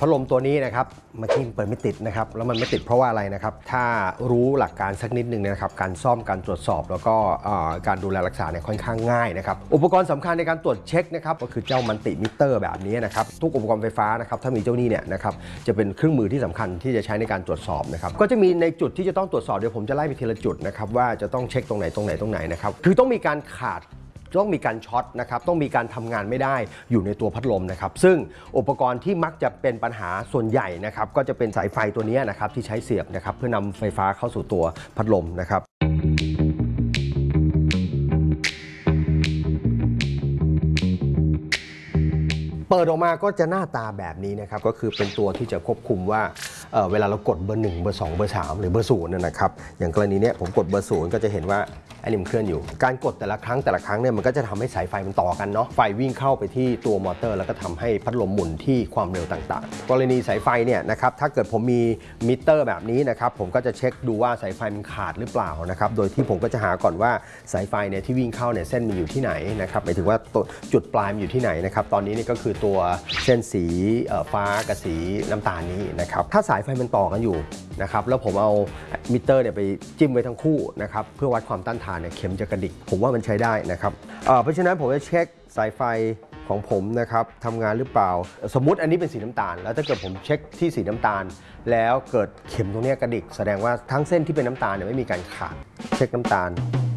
พัดลมตัวนี้นะครับเมื่อกี้เปิดไม่ติดนะครับแล้วมันไม่ติดเพราะว่าอะไรนะครับถ้ารู้หลักการสักนิดหนึ่งนะครับการซ่อมการตรวจสอบแล้วก็การดูแลรักษาเนี่ยค่อนข้างง่ายนะครับอุปกรณ์สำคัญในการตรวจเช็คนะครับก็คือเจ้ามัลติมิเตอร์แบบนี้นะครับทุกอุปกรณ์ไฟฟ้านะครับถ้ามีเจ้านี้เนี่ยนะครับจะเป็นเครื่องมือที่สำคัญที่จะใช้ในการตรวจสอบนะครับก็จะมีในจุดที่จะต้องตรวจสอบเดี๋ยวผมจะไล่ไปทีละจุดนะครับว่าจะต้องเช็คตรงไหนนะครับคือต้องมีการขาดต้องมีการช็อตนะครับต้องมีการทำงานไม่ได้อยู่ในตัวพัดลมนะครับซึ่งอุปกรณ์ที่มักจะเป็นปัญหาส่วนใหญ่นะครับก็จะเป็นสายไฟตัวนี้นะครับที่ใช้เสียบนะครับเพื่อนำไฟฟ้าเข้าสู่ตัวพัดลมนะครับเปิดออกมาก็จะหน้าตาแบบนี้นะครับก็คือเป็นตัวที่จะควบคุมว่าเวลาเรากดเบอร์ 1 เบอร์ 2 เบอร์ 3 หรือเบอร์ 0นะครับอย่างกรณีนี้ผมกดเบอร์ 0ก็จะเห็นว่าอันนี้มันเคลื่อนอยู่การกดแต่ละครั้งเนี่ยมันก็จะทำให้สายไฟมันต่อกันเนาะไฟวิ่งเข้าไปที่ตัวมอเตอร์แล้วก็ทำให้พัดลมหมุนที่ความเร็วต่างๆกรณีสายไฟเนี่ยนะครับถ้าเกิดผมมีมิเตอร์แบบนี้นะครับผมก็จะเช็คดูว่าสายไฟมันขาดหรือเปล่านะครับโดยที่ผมก็จะหาก่อนว่าสายไฟเนี่ยที่วิ่งเข้าเนี่ยเส้นมันอยู่ที่ไหนนะครับหมายถึงว่าจุดปลายมันอยู่ที่ไหนนะครับตอนนี้นี่ก็คือตัวเส้นสีฟ้ากับสีน้ำตาลนี้นะครับถ้าสายไฟมันต่อกันอยู่นะครับแล้วผมเอามิเตอร์เนี่ยไปจิ้มไว้ทั้งคู่นะครับเพื่อวัดความต้านทานเนี่ยเข็มจะกระดิกผมว่ามันใช้ได้นะครับเพราะฉะนั้นผมจะเช็คสายไฟของผมนะครับทำงานหรือเปล่าสมมุติอันนี้เป็นสีน้ำตาลแล้วถ้าเกิดผมเช็คที่สีน้ำตาลแล้วเกิดเข็มตรงนี้กระดิกแสดงว่าทั้งเส้นที่เป็นน้ำตาลเนี่ยไม่มีการขาดเช็คน้ำตาล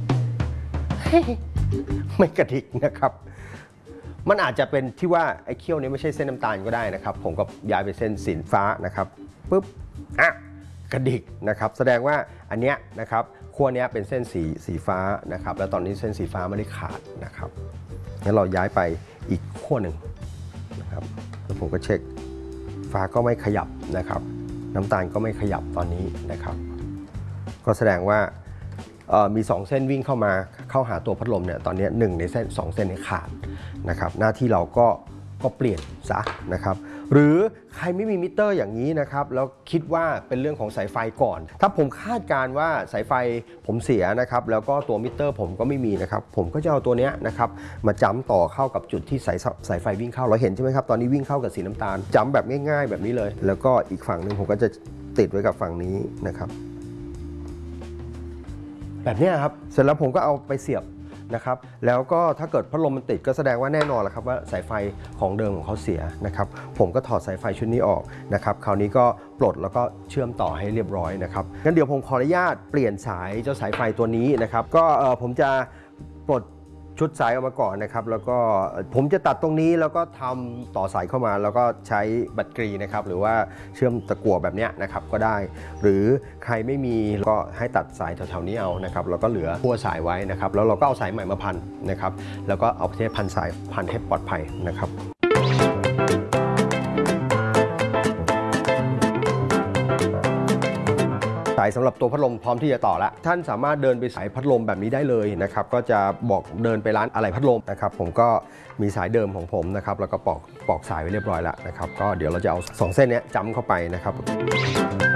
ไม่กระดิกนะครับมันอาจจะเป็นที่ว่าไอ้เขี้ยวนี้ไม่ใช่เส้นน้ำตาลก็ได้นะครับผมก็ย้ายไปเส้นสีฟ้านะครับปุ๊บกระดิกนะครับแสดงว่าอันเนี้ยนะครับขั้วนี้เป็นเส้นสีฟ้านะครับแล้วตอนนี้เส้นสีฟ้าไม่ได้ขาดนะครับงั้นเราย้ายไปอีกขั้วหนึ่งนะครับแล้วผมก็เช็คฟ้าก็ไม่ขยับนะครับน้ำตาลก็ไม่ขยับตอนนี้นะครับก็แสดงว่ามี2เส้นวิ่งเข้าหาตัวพัดลมเนี่ยตอนนี้1ในเส้น2เส้นนี้ขาดนะครับหน้าที่เราก็เปลี่ยนซะนะครับหรือใครไม่มีมิเตอร์อย่างนี้นะครับแล้วคิดว่าเป็นเรื่องของสายไฟก่อนถ้าผมคาดการว่าสายไฟผมเสียนะครับแล้วก็ตัวมิเตอร์ผมก็ไม่มีนะครับผมก็จะเอาตัวนี้นะครับมาจัมต่อเข้ากับจุดที่สายไฟวิ่งเข้าเราเห็นใช่ไหมครับตอนนี้วิ่งเข้ากับสีน้ำตาลจัมแบบง่ายๆแบบนี้เลยแล้วก็อีกฝั่งหนึ่งผมก็จะติดไว้กับฝั่งนี้นะครับแบบนี้ครับเสร็จแล้วผมก็เอาไปเสียบนะครับแล้วก็ถ้าเกิดพัดลมมันติดก็แสดงว่าแน่นอนแหละครับว่าสายไฟของเดิมของเขาเสียนะครับผมก็ถอดสายไฟชุดนี้ออกนะครับคราวนี้ก็ปลดแล้วก็เชื่อมต่อให้เรียบร้อยนะครับงั้นเดี๋ยวผมขออนุญาตเปลี่ยนสายเจ้าสายไฟตัวนี้นะครับก็ผมจะปลดชุดสายออกมาก่อนนะครับแล้วก็ผมจะตัดตรงนี้แล้วก็ทำต่อสายเข้ามาแล้วก็ใช้แบตเตอรี่นะครับหรือว่าเชื่อมตะกั่วแบบนี้นะครับก็ได้หรือใครไม่มีก็ให้ตัดสายแถวๆนี้เอานะครับแล้วก็เหลือขั้วสายไว้นะครับแล้วเราก็เอาสายใหม่มาพันนะครับแล้วก็เอาเทปพันสายพันให้ปลอดภัยนะครับสายสำหรับตัวพัดลมพร้อมที่จะต่อแล้วท่านสามารถเดินไปสายพัดลมแบบนี้ได้เลยนะครับก็จะบอกเดินไปร้านอะไหล่พัดลมนะครับผมก็มีสายเดิมของผมนะครับแล้วก็ปอกสายไว้เรียบร้อยแล้วนะครับก็เดี๋ยวเราจะเอา2เส้นนี้จ้ำเข้าไปนะครับ